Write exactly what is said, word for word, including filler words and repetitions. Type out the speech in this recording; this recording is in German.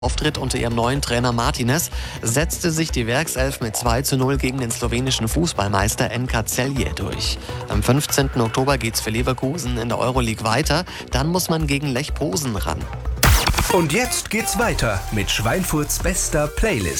Auftritt unter ihrem neuen Trainer Martinez setzte sich die Werkself mit zwei zu null gegen den slowenischen Fußballmeister N K Celje durch. Am fünfzehnten Oktober geht's für Leverkusen in der Euroleague weiter. Dann muss man gegen Lech Posen ran. Und jetzt geht's weiter mit Schweinfurts bester Playlist.